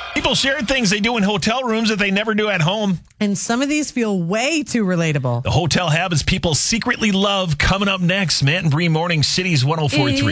People share things they do in hotel rooms that they never do at home. And some of these feel way too relatable. The hotel habits people secretly love coming up next. Matt and Bree Morning Cities 104.3.